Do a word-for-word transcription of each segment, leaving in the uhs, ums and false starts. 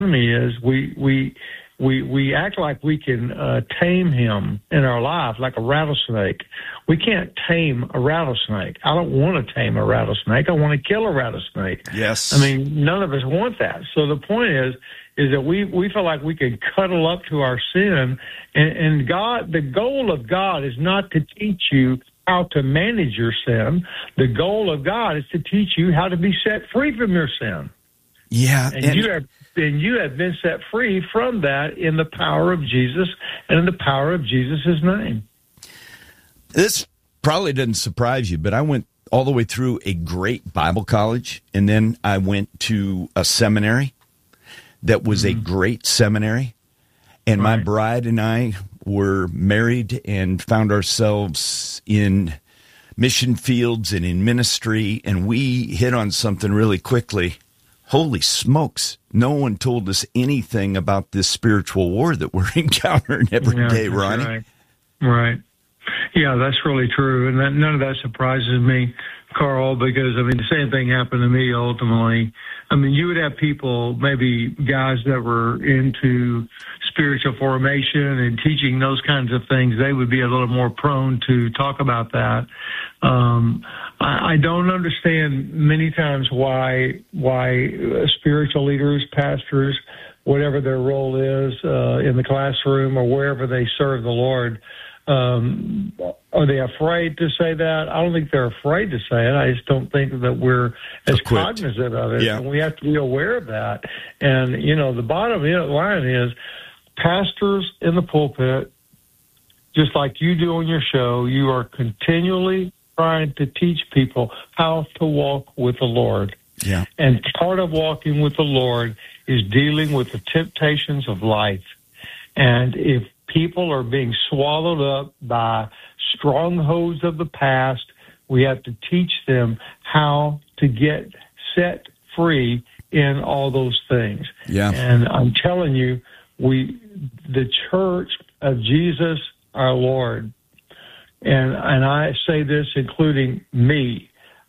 enemy is we we we we act like we can uh, tame him in our life like a rattlesnake. We can't tame a rattlesnake. I don't want to tame a rattlesnake. I want to kill a rattlesnake. Yes. I mean, none of us want that. So the point is, is that we, we feel like we can cuddle up to our sin, and, and God, the goal of God is not to teach you how to manage your sin. The goal of God is to teach you how to be set free from your sin. Yeah. And, and you have and you have been set free from that in the power of Jesus and in the power of Jesus' name. This probably doesn't surprise you, but I went all the way through a great Bible college, and then I went to a seminary that was mm-hmm. a great seminary, and right. my bride and I were married and found ourselves in mission fields and in ministry, and we hit on something really quickly. Holy smokes, no one told us anything about this spiritual war that we're encountering every yeah, day, Ronnie. Right. right. Yeah, that's really true, and that, none of that surprises me, Carl, because, I mean, the same thing happened to me ultimately. I mean, you would have people, maybe guys that were into spiritual formation and teaching those kinds of things, they would be a little more prone to talk about that. Um, I, I don't understand many times why why spiritual leaders, pastors, whatever their role is uh, in the classroom or wherever they serve the Lord, Um, are they afraid to say that? I don't think they're afraid to say it. I just don't think that we're as Equipped. cognizant of it. Yeah. And we have to be aware of that. And, you know, the bottom line is pastors in the pulpit, just like you do on your show, you are continually trying to teach people how to walk with the Lord. Yeah. And part of walking with the Lord is dealing with the temptations of life. And if people are being swallowed up by strongholds of the past, we have to teach them how to get set free in all those things. Yeah. And I'm telling you, we, the church of Jesus, our Lord, and, and I say this including me,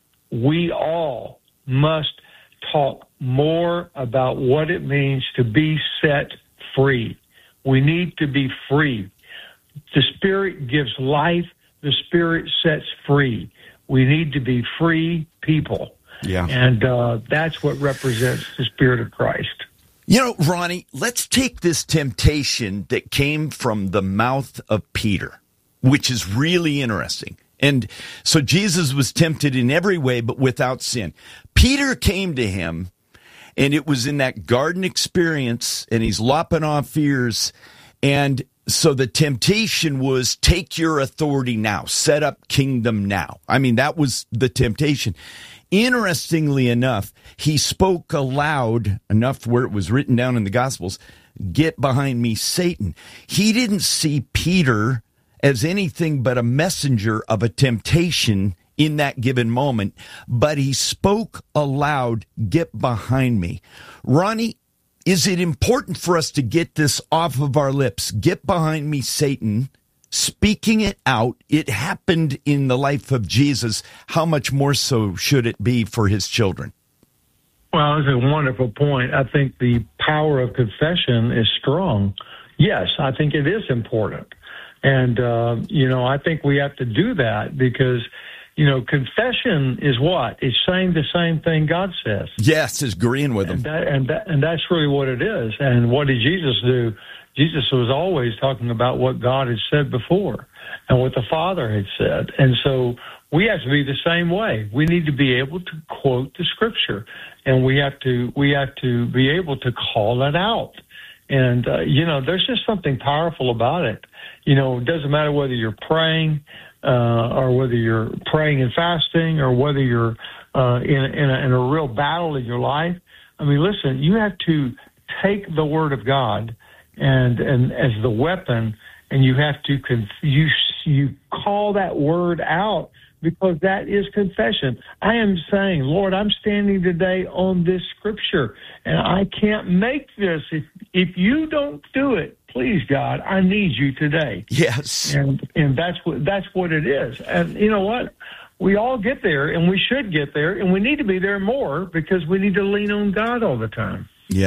we all must talk more about what it means to be set free. We need to be free. The Spirit gives life. The Spirit sets free. We need to be free people. Yeah. And uh, that's what represents the Spirit of Christ. You know, Ronnie, let's take this temptation that came from the mouth of Peter, which is really interesting. And so Jesus was tempted in every way, but without sin. Peter came to him, and it was in that garden experience, and he's lopping off ears. And so the temptation was, take your authority now, set up kingdom now. I mean, that was the temptation. Interestingly enough, he spoke aloud enough where it was written down in the Gospels, get behind me, Satan. He didn't see Peter as anything but a messenger of a temptation in that given moment, but he spoke aloud, get behind me. Ronnie, is it important for us to get this off of our lips? Get behind me, Satan. Speaking it out, it happened in the life of Jesus. How much more so should it be for his children? Well, that's a wonderful point. I think the power of confession is strong. Yes, I think it is important. And, uh, you know, I think we have to do that because, you know, confession is what? It's saying the same thing God says. Yes, it's agreeing with him. And, that, and, that, and that's really what it is. And what did Jesus do? Jesus was always talking about what God had said before and what the Father had said. And so we have to be the same way. We need to be able to quote the Scripture, and we have to we have to be able to call it out. And, uh, you know, there's just something powerful about it. You know, it doesn't matter whether you're praying uh, or whether you're praying and fasting or whether you're uh, in, in, a, in a real battle in your life. I mean, listen, you have to take the Word of God and and as the weapon, and you have to conf- you you call that word out because that is confession. I am saying, Lord, I'm standing today on this Scripture, and I can't make this. If if you don't do it, please, God, I need you today. Yes, and and that's what that's what it is. And you know what? We all get there, and we should get there, and we need to be there more because we need to lean on God all the time. Yeah.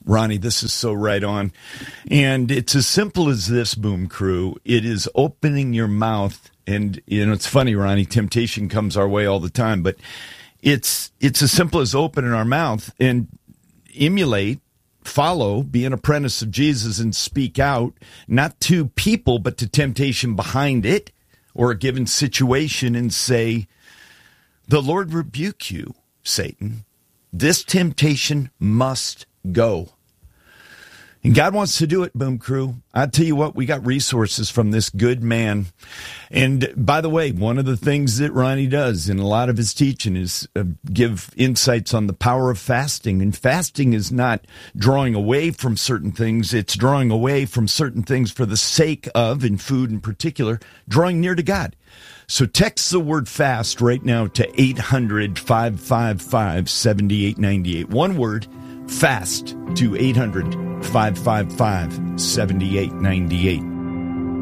Ronnie, this is so right on. And it's as simple as this, Boom Crew. It is opening your mouth. And, you know, it's funny, Ronnie, temptation comes our way all the time. But it's it's as simple as opening our mouth and emulate, follow, be an apprentice of Jesus and speak out, not to people, but to temptation behind it or a given situation, and say, the Lord rebuke you, Satan. This temptation must go. And God wants to do it, Boom Crew. I tell you what, we got resources from this good man. And by the way, one of the things that Ronnie does in a lot of his teaching is uh, give insights on the power of fasting. And fasting is not drawing away from certain things. It's drawing away from certain things for the sake of, in food in particular, drawing near to God. So text the word fast right now to eight hundred, five five five, seven eight nine eight. One word, fast, to eight hundred, five five five, seven eight nine eight.